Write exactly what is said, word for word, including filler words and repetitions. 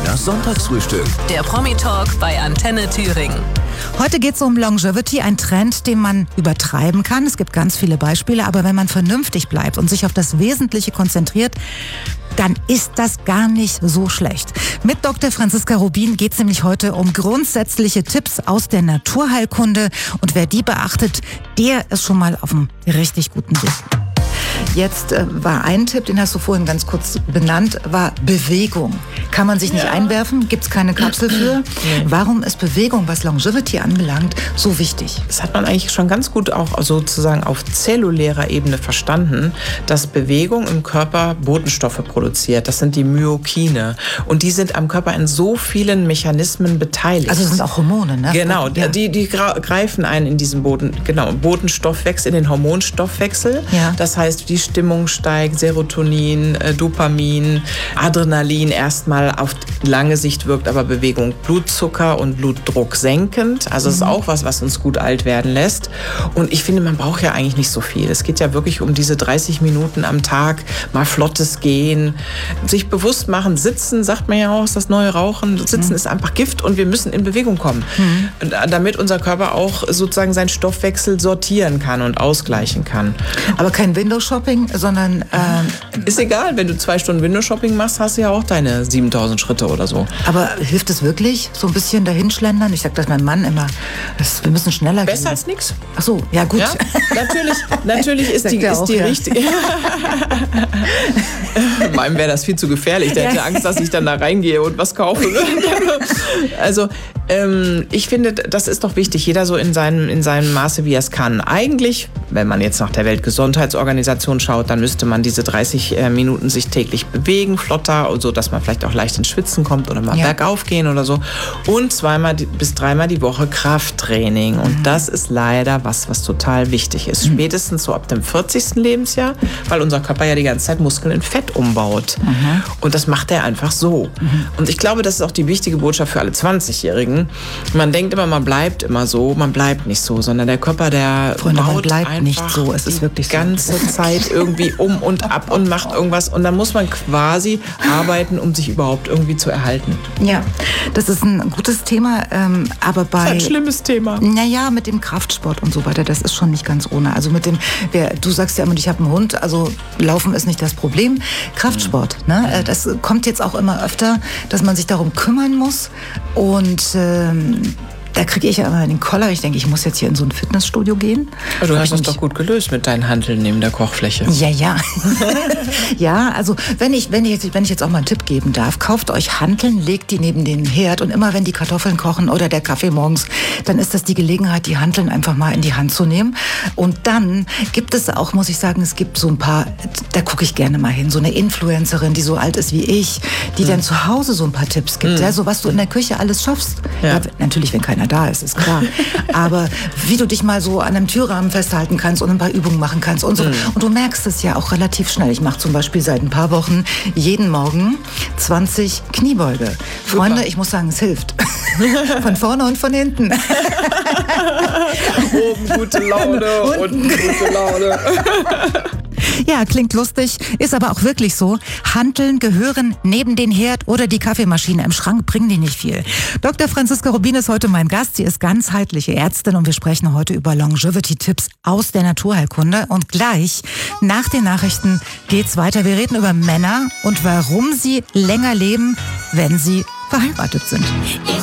Das Sonntagsfrühstück. Der Promi-Talk bei Antenne Thüringen. Heute geht es um Longevity, ein Trend, den man übertreiben kann. Es gibt ganz viele Beispiele, aber wenn man vernünftig bleibt und sich auf das Wesentliche konzentriert, dann ist das gar nicht so schlecht. Mit Doktor Franziska Rubin geht es nämlich heute um grundsätzliche Tipps aus der Naturheilkunde. Und wer die beachtet, der ist schon mal auf einem richtig guten Weg. Jetzt äh, war ein Tipp, den hast du vorhin ganz kurz benannt, war Bewegung. Kann man sich nicht ja. einwerfen, gibt es keine Kapsel für. Warum ist Bewegung, was Longevity anbelangt, so wichtig? Das hat man eigentlich schon ganz gut auch sozusagen auf zellulärer Ebene verstanden, dass Bewegung im Körper Botenstoffe produziert. Das sind die Myokine. Und die sind am Körper in so vielen Mechanismen beteiligt. Also das sind auch Hormone, ne? Genau, ja. die, die greifen ein in diesen Boten, genau, Botenstoffwechsel, in den Hormonstoffwechsel. Ja. Das heißt, die Stimmung steigt, Serotonin, äh, Dopamin, Adrenalin erstmal auf lange Sicht wirkt aber Bewegung Blutzucker und Blutdruck senkend. Also es mhm. ist auch was, was uns gut alt werden lässt. Und ich finde, man braucht ja eigentlich nicht so viel. Es geht ja wirklich um diese dreißig Minuten am Tag, mal flottes Gehen, sich bewusst machen, sitzen, sagt man ja auch, ist das neue Rauchen. Sitzen mhm. ist einfach Gift und wir müssen in Bewegung kommen, mhm. damit unser Körper auch sozusagen seinen Stoffwechsel sortieren kann und ausgleichen kann. Aber kein Windows-Shopping, sondern... Ähm ist egal, wenn du zwei Stunden Windows-Shopping machst, hast du ja auch deine siebentausend Schritte oder so. Aber hilft es wirklich, so ein bisschen dahinschlendern? Ich sag das meinem Mann immer, das, wir müssen schneller Besser gehen. Besser als nichts. Ach so, ja gut. Ja, natürlich, natürlich ist die, ist auch, die ja. richtige... Meinem wäre das viel zu gefährlich. Der hätte Angst, dass ich dann da reingehe und was kaufe. Also ähm, ich finde, das ist doch wichtig. Jeder so in seinem, in seinem Maße, wie er es kann. Eigentlich, wenn man jetzt nach der Weltgesundheitsorganisation schaut, dann müsste man diese dreißig Minuten sich täglich bewegen, flotter, so dass man vielleicht auch leicht ins Schwitzen kommt oder mal ja. bergauf gehen oder so. Und zweimal bis dreimal die Woche Krafttraining. Und mhm. das ist leider was, was total wichtig ist. Mhm. Spätestens so ab dem vierzigsten Lebensjahr, weil unser Körper ja die ganze Zeit Muskeln in Fett umbaut. Mhm. Und das macht er einfach so. Mhm. Und ich glaube, das ist auch die wichtige Botschaft für alle zwanzigjährigen. Man denkt immer, man bleibt immer so. Man bleibt nicht so, sondern der Körper, der Freunde, baut man bleibt einfach nicht so. Es ist wirklich die ganze so. Zeit irgendwie um und ab und macht irgendwas. Und dann muss man quasi arbeiten, um sich überhaupt irgendwie zu erhalten. Ja, das ist ein gutes Thema. Ähm, aber bei, das ist ein schlimmes Thema. Naja, mit dem Kraftsport und so weiter, das ist schon nicht ganz ohne. Also mit dem, wer, du sagst ja immer, ich habe einen Hund, also Laufen ist nicht das Problem. Kraftsport, ne? Das kommt jetzt auch immer öfter, dass man sich darum kümmern muss. Und ähm, da kriege ich ja immer den Koller. Ich denke, ich muss jetzt hier in so ein Fitnessstudio gehen. Aber du hast das doch gut gelöst mit deinen Hanteln neben der Kochfläche. Ja, ja. Ja, also wenn ich, wenn, ich jetzt, wenn ich jetzt auch mal einen Tipp geben darf, kauft euch Hanteln, legt die neben den Herd und immer wenn die Kartoffeln kochen oder der Kaffee morgens, dann ist das die Gelegenheit, die Hanteln einfach mal in die Hand zu nehmen. Und dann gibt es auch, muss ich sagen, es gibt so ein paar, da gucke ich gerne mal hin, so eine Influencerin, die so alt ist wie ich, die mhm. dann zu Hause so ein paar Tipps gibt, mhm. ja, so was du in der Küche alles schaffst. Ja. Ja, natürlich, wenn keiner da ist, ist klar. Aber wie du dich mal so an einem Türrahmen festhalten kannst und ein paar Übungen machen kannst und so. Mhm. Und du merkst es ja auch relativ schnell. Ich mache zum Beispiel seit ein paar Wochen jeden Morgen zwanzig Kniebeuge. Super. Freunde, ich muss sagen, es hilft. Von vorne und von hinten. Oben gute Laune, unten gute Laune. Ja, klingt lustig, ist aber auch wirklich so. Hanteln gehören neben den Herd oder die Kaffeemaschine im Schrank, bringen die nicht viel. Doktor Franziska Rubin ist heute mein Gast. Sie ist ganzheitliche Ärztin und wir sprechen heute über Longevity-Tipps aus der Naturheilkunde. Und gleich nach den Nachrichten geht's weiter. Wir reden über Männer und warum sie länger leben, wenn sie verheiratet sind.